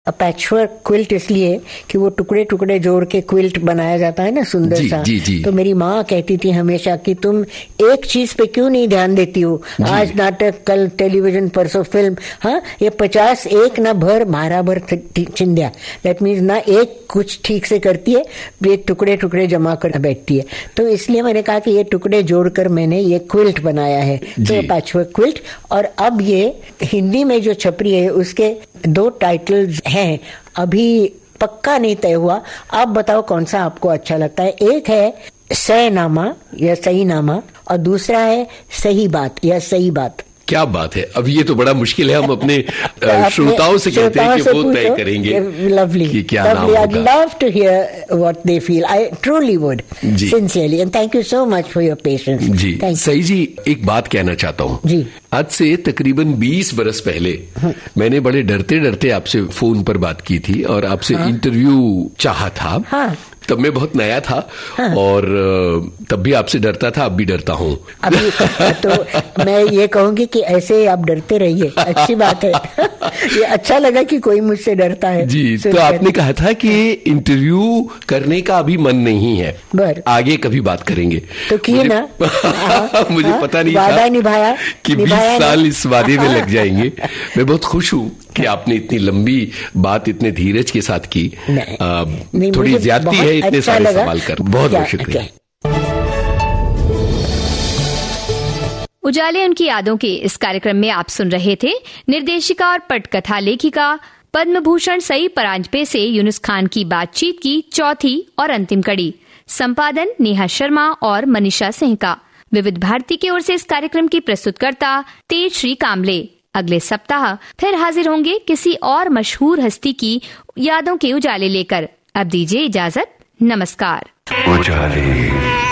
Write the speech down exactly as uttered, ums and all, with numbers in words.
Patchwork quilt इसलिए कि वो टुकड़े टुकड़े जोड़ के क्विल्ट बनाया जाता है ना, सुंदर जी, सा। जी, जी। तो मेरी माँ कहती थी हमेशा कि तुम एक चीज पे क्यों नहीं ध्यान देती हो, आज नाटक, कल टेलीविजन, परसों फिल्म, हाँ ये पचास एक ना भर मारा भर चिंध्या। दैट मीन्स ना एक कुछ ठीक से करती है, एक टुकड़े टुकड़े जमा कर बैठती है। तो इसलिए मैंने कहा कि ये टुकड़े जोड़कर मैंने ये क्विल्ट बनाया है, तो पैचवर्क क्विल्ट। और अब ये हिंदी में जो छप रही है उसके दो टाइटल्स हैं, अभी पक्का नहीं तय हुआ। आप बताओ कौन सा आपको अच्छा लगता है। एक है सयनामा या सही नामा और दूसरा है सही बात या सही बात। क्या बात है, अब ये तो बड़ा मुश्किल है, हम अपने श्रोताओं से कहते हैं कि वो तय करेंगे। लवली, कि क्या नाम होगा। I'd love to hear what they feel. I truly would, sincerely, and thank you so much for your patience. जी, सही जी, एक बात कहना चाहता हूँ जी। आज से तकरीबन बीस बरस पहले मैंने बड़े डरते डरते आपसे फोन पर बात की थी और आपसे हाँ? इंटरव्यू चाहा था। हाँ? तब मैं बहुत नया था। हाँ। और तब भी आपसे डरता था, अब भी डरता हूँ। अभी तो मैं ये कहूंगी कि ऐसे आप डरते रहिए, अच्छी बात है। ये अच्छा लगा कि कोई मुझसे डरता है जी। तो आपने कहा था कि इंटरव्यू करने का अभी मन नहीं है, बर आगे कभी बात करेंगे, तो किए ना। मुझे हाँ, पता नहीं था निभाया कि बीस साल इस वादे में लग जाएंगे। मैं बहुत खुश हूँ कि आपने इतनी लंबी बात इतने धीरज के साथ की। आ, थोड़ी ज्यादती है इतने अच्छा सारे सवाल कर। बहुत बहुत शुक्रिया। उजाले उनकी यादों के इस कार्यक्रम में आप सुन रहे थे निर्देशिका और पटकथा लेखिका पद्म भूषण सई परांजपे से यूनुस खान की बातचीत की चौथी और अंतिम कड़ी। संपादन नेहा शर्मा और मनीषा सिंह का। विविध भारती की ओर से इस कार्यक्रम की प्रस्तुतकर्ता तेज श्री कामले। अगले सप्ताह फिर हाजिर होंगे किसी और मशहूर हस्ती की यादों के उजाले लेकर। अब दीजिए इजाजत, नमस्कार। उजाले।